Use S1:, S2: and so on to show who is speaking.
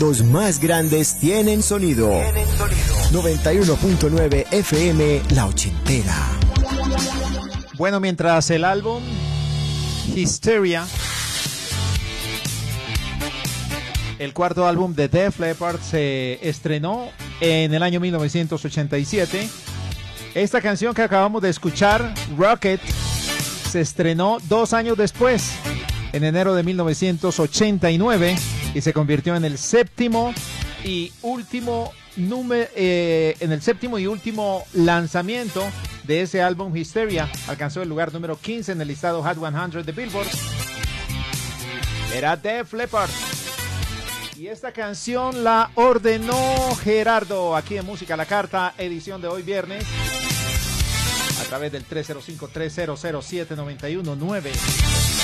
S1: Los más grandes tienen sonido. 91.9 FM La Ochentera.
S2: Bueno, mientras el álbum Hysteria, el cuarto álbum de Def Leppard, se estrenó en el año 1987, esta canción que acabamos de escuchar, Rocket, se estrenó 2 años después, en enero de 1989, y se convirtió en el séptimo y último lanzamiento de ese álbum Hysteria. Alcanzó el lugar número 15 en el listado Hot 100 de Billboard. Era Def Leppard. Y esta canción la ordenó Gerardo aquí en Música a la Carta, edición de hoy viernes, a través del 305-300-7919.